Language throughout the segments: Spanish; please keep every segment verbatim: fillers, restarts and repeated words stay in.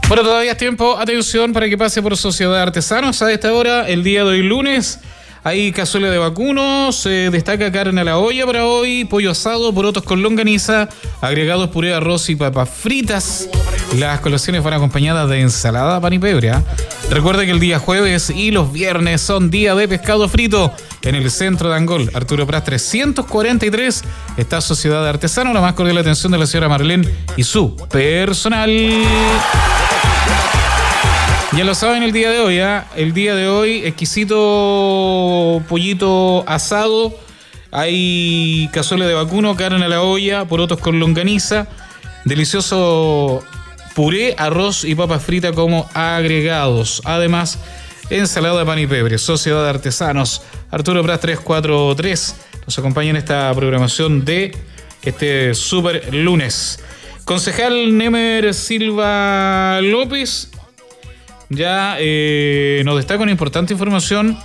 Bueno, todavía es tiempo, atención, para que pase por Sociedad de Artesanos. A esta hora, el día de hoy lunes, hay cazuela de vacuno, se destaca carne a la olla para hoy, pollo asado, porotos con longaniza, agregados puré de arroz y papas fritas. Las colaciones van acompañadas de ensalada, pan y pebre. ¿eh? Recuerda que el día jueves y los viernes son día de pescado frito en el centro de Angol. Arturo Prat trescientos cuarenta y tres, está Sociedad de Artesanos, la más cordial atención de la señora Marlene y su personal. Ya lo saben el día de hoy, ¿eh? El día de hoy, exquisito pollito asado, hay cazuela de vacuno, carne a la olla, porotos con longaniza, delicioso puré, arroz y papas fritas como agregados. Además, ensalada de pan y pebre. Sociedad de Artesanos, Arturo Prat trescientos cuarenta y tres, nos acompaña en esta programación de este super lunes. Concejal Nemer Silva López ya eh, nos destaca una importante información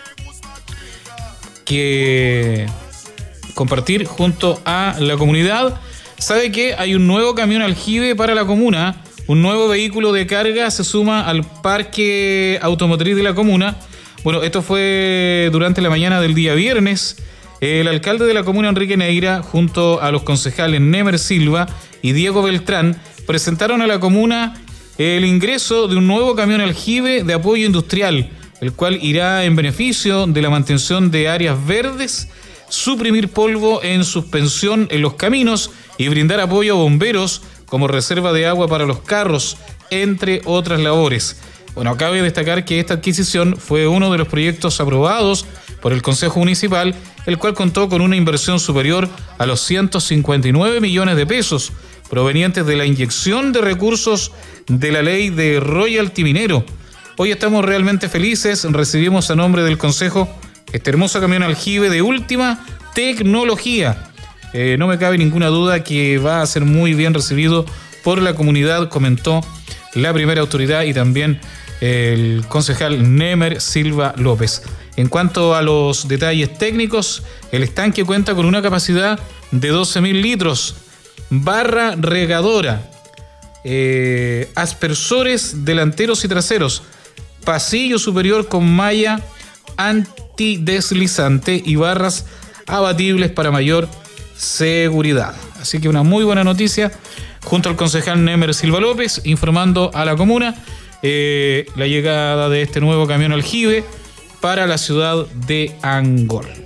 que compartir junto a la comunidad. Sabe que hay un nuevo camión aljibe para la comuna, un nuevo vehículo de carga se suma al parque automotriz de la comuna. Bueno, esto fue durante la mañana del día viernes. El alcalde de la comuna, Enrique Neira, junto a los concejales Nemer Silva y Diego Beltrán, presentaron a la comuna el ingreso de un nuevo camión aljibe de apoyo industrial, el cual irá en beneficio de la mantención de áreas verdes, suprimir polvo en suspensión en los caminos y brindar apoyo a bomberos como reserva de agua para los carros, entre otras labores. Bueno, cabe destacar que esta adquisición fue uno de los proyectos aprobados por el Consejo Municipal, el cual contó con una inversión superior a los ciento cincuenta y nueve millones de pesos, provenientes de la inyección de recursos de la ley de royalty minero. Hoy estamos realmente felices, recibimos a nombre del Consejo este hermoso camión aljibe de última tecnología. Eh, no me cabe ninguna duda que va a ser muy bien recibido por la comunidad, comentó la primera autoridad y también el concejal Nemer Silva López. En cuanto a los detalles técnicos, el estanque cuenta con una capacidad de doce mil litros, barra regadora, eh, aspersores delanteros y traseros, pasillo superior con malla antideslizante y barras abatibles para mayor seguridad. Así que una muy buena noticia junto al concejal Nemer Silva López, informando a la comuna eh, la llegada de este nuevo camión aljibe para la ciudad de Angol.